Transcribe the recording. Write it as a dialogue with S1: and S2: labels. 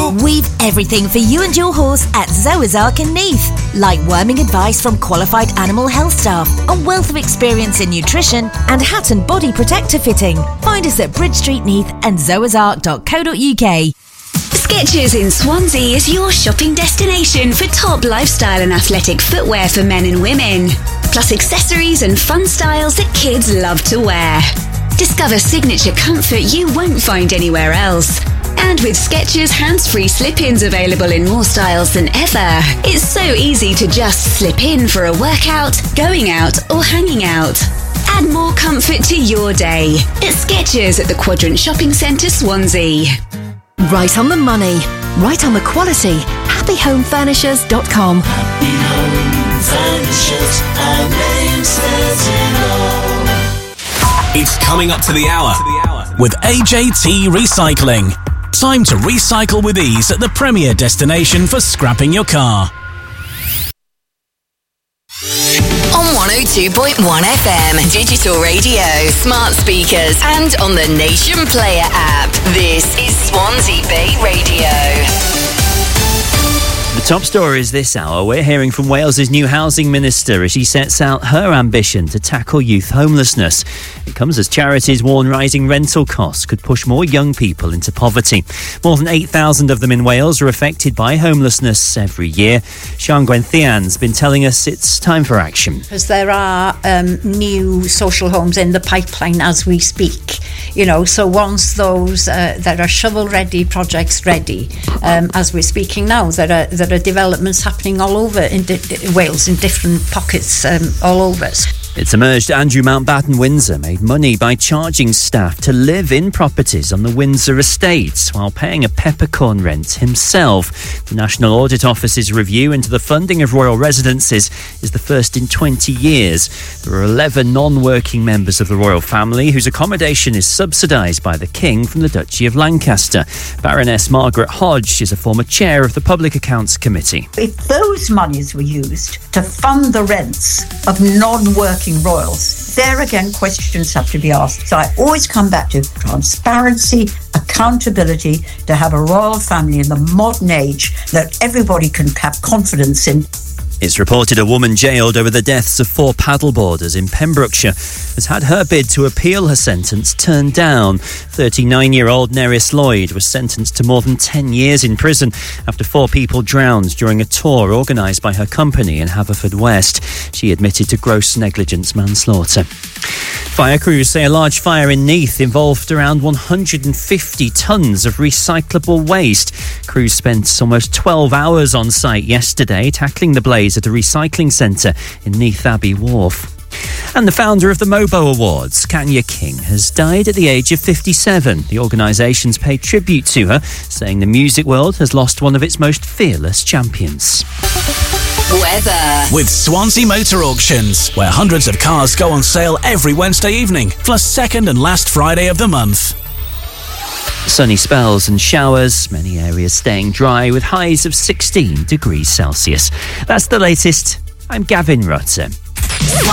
S1: We've everything for you and your horse at Zoa's Ark in Neath, like worming advice from qualified animal health staff, a wealth of experience in nutrition, and hat and body protector fitting. Find us at Bridge Street, Neath and zoasark.co.uk.
S2: Skechers in Swansea is your shopping destination for top lifestyle and athletic footwear for men and women, plus accessories and fun styles that kids love to wear. Discover signature comfort you won't find anywhere else. And with Skechers hands-free slip-ins available in more styles than ever, it's so easy to just slip in for a workout, going out or hanging out. Add more comfort to your day at Skechers at the Quadrant Shopping Centre, Swansea.
S1: Right on the money, right on the quality. HappyHomeFurnishers.com.
S3: Happy Home Furnishers, our name says it all.
S4: It's coming up to the hour with AJT Recycling. Time to recycle with ease at the premier destination for scrapping your car.
S5: On 102.1 FM, digital radio, smart speakers, and on the Nation Player app. This is Swansea Bay Radio.
S6: The top stories this hour, we're hearing from Wales's new housing minister as she sets out her ambition to tackle youth homelessness. It comes as charities warn rising rental costs could push more young people into poverty. More than 8,000 of them in Wales are affected by homelessness every year. Sian Gwenllian's been telling us it's time for action.
S7: Because there are new social homes in the pipeline as we speak. You know, so once those, there are shovel-ready projects ready, as we're speaking now, there are developments happening all over in Wales, in different pockets all over.
S6: It's emerged Andrew Mountbatten Windsor made money by charging staff to live in properties on the Windsor estates while paying a peppercorn rent himself. The National Audit Office's review into the funding of royal residences is the first in 20 years. There are 11 non-working members of the royal family whose accommodation is subsidised by the King from the Duchy of Lancaster. Baroness Margaret Hodge is a former chair of the Public Accounts Committee.
S8: If those monies were used to fund the rents of non-working royals, there again questions have to be asked. So I always come back to transparency, accountability, to have a royal family in the modern age that everybody can have confidence in.
S6: It's reported a woman jailed over the deaths of 4 paddleboarders in Pembrokeshire has had her bid to appeal her sentence turned down. 39-year-old Neris Lloyd was sentenced to more than 10 years in prison after 4 people drowned during a tour organised by her company in Haverfordwest. She admitted to gross negligence manslaughter. Fire crews say a large fire in Neath involved around 150 tonnes of recyclable waste. Crews spent almost 12 hours on site yesterday tackling the blaze at a recycling centre in Neath Abbey Wharf. And the founder of the Mobo Awards, Kanya King, has died at the age of 57. The organisation's paid tribute to her, saying the music world has lost one of its most fearless champions.
S5: Weather.
S4: With Swansea Motor Auctions, where hundreds of cars go on sale every Wednesday evening, plus second and last Friday of the month.
S6: Sunny spells and showers, many areas staying dry with highs of 16 degrees Celsius. That's the latest. I'm Gavin Rutter.